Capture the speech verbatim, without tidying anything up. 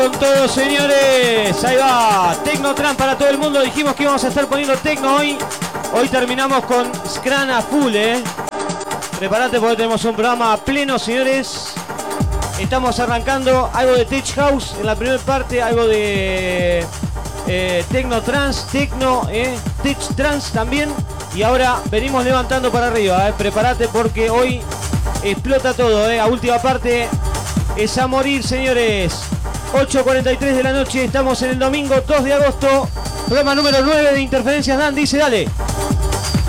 Con todos, señores, ahí va, Tecnotrans para todo el mundo. Dijimos que íbamos a estar poniendo tecno hoy. Hoy terminamos con Scran a full, eh. Prepárate porque tenemos un programa pleno, señores. Estamos arrancando algo de Tech House en la primera parte, algo de eh, Tecnotrans, Tecno, eh, Tech Trans también. Y ahora venimos levantando para arriba, eh. Prepárate porque hoy explota todo, eh. A última parte es a morir, señores. ocho cuarenta y tres de la noche, estamos en el domingo dos de agosto. Programa número nueve de Interferencias Dan, dice dale.